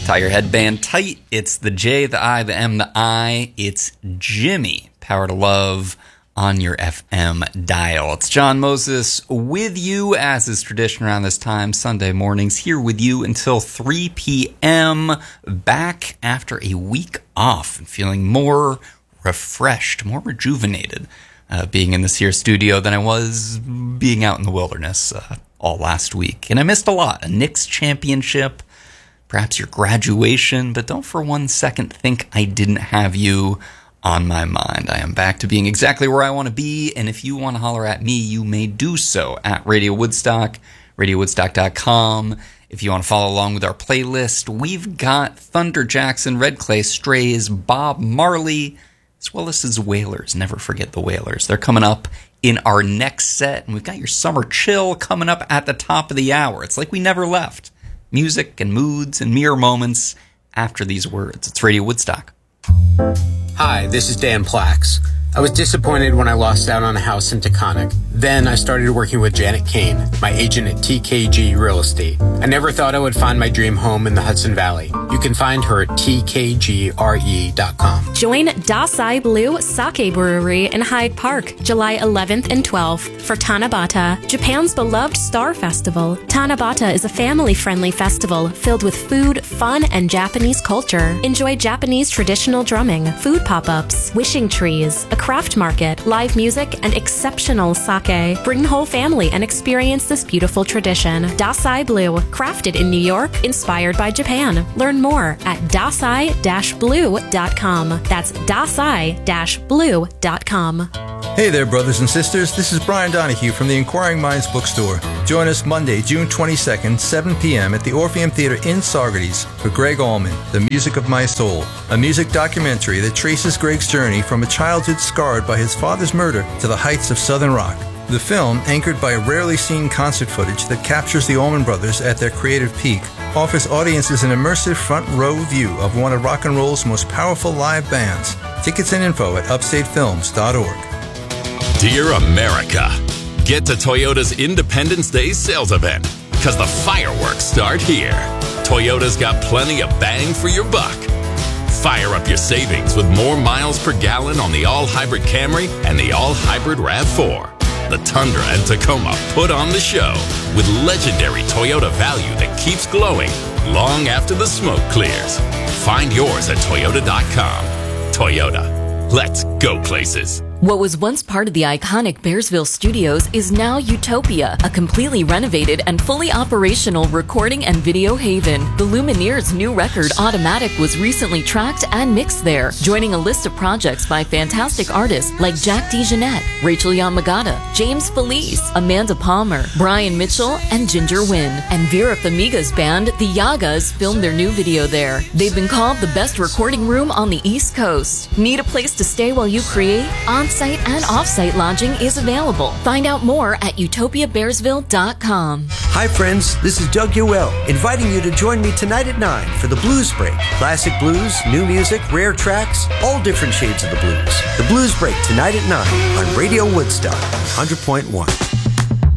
Tie your headband tight. It's the J, the I, the M, the I. It's Jimmy. Power to Love on your FM dial. It's John Moses with you, as is tradition around this time, Sunday mornings, here with you until 3 p.m. Back after a week off and feeling more refreshed, more rejuvenated, being in this here studio than I was being out in the wilderness all last week. And I missed a lot. A Knicks championship, perhaps your graduation, but don't for 1 second think I didn't have you on my mind. I am back to being exactly where I want to be, and if you want to holler at me, you may do so at Radio Woodstock, radiowoodstock.com. If you want to follow along with our playlist, we've got Thunder Jackson, Red Clay Strays, Bob Marley, as well as his Wailers. Never forget the Wailers. They're coming up in our next set, and we've got your Summer Chill coming up at the top of the hour. It's like we never left. Music and moods and mere moments after these words. It's Radio Woodstock. Hi, this is Dan Plax. I was disappointed when I lost out on a house in Taconic. Then I started working with Janet Kane, my agent at TKG Real Estate. I never thought I would find my dream home in the Hudson Valley. You can find her at tkgre.com. Join Dasai Blue Sake Brewery in Hyde Park, July 11th and 12th for Tanabata, Japan's beloved Star Festival. Tanabata is a family-friendly festival filled with food, fun, and Japanese culture. Enjoy Japanese traditional drumming, food pop-ups, wishing trees, a craft market, live music, and exceptional sake. Bring the whole family and experience this beautiful tradition. Dasai Blue, crafted in New York, inspired by Japan. Learn more at dasai-blue.com. That's dasai-blue.com. Hey there, brothers and sisters. This is Brian Donahue from the Inquiring Minds Bookstore. Join us Monday, June 22nd, 7 p.m. at the Orpheum Theater in Saugerties for Greg Allman, The Music of My Soul, a music documentary that traces Greg's journey from a childhood scarred by his father's murder to the heights of Southern rock. The film, anchored by rarely seen concert footage that captures the Allman Brothers at their creative peak, offers audiences an immersive front-row view of one of rock and roll's most powerful live bands. Tickets and info at upstatefilms.org. Dear America, get to Toyota's Independence Day sales event, because the fireworks start here. Toyota's got plenty of bang for your buck. Fire up your savings with more miles per gallon on the all-hybrid Camry and the all-hybrid RAV4. The Tundra and Tacoma put on the show with legendary Toyota value that keeps glowing long after the smoke clears. Find yours at Toyota.com. Toyota. Let's go places. What was once part of the iconic Bearsville Studios is now Utopia, a completely renovated and fully operational recording and video haven. The Lumineers' new record, Automatic, was recently tracked and mixed there, joining a list of projects by fantastic artists like Jack DeJohnette, Rachel Yamagata, James Felice, Amanda Palmer, Brian Mitchell, and Ginger Wynn. And Vera Farmiga's band, The Yagas, filmed their new video there. They've been called the best recording room on the East Coast. Need a place to stay while you create? On-site and off-site lodging is available. Find out more at utopiabearsville.com. Hi friends, this is Doug Yoel, inviting you to join me tonight at 9 for the Blues Break. Classic blues, new music, rare tracks, all different shades of the blues. The Blues Break tonight at 9 on Radio Woodstock 100.1.